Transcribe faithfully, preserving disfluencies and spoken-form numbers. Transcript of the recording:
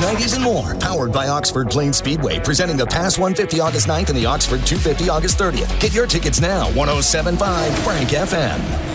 nineties, and more. Powered by Oxford Plains Speedway, presenting the Pass one fifty August ninth and the Oxford two fifty August thirtieth. Get your tickets now, ten seventy-five Frank F M.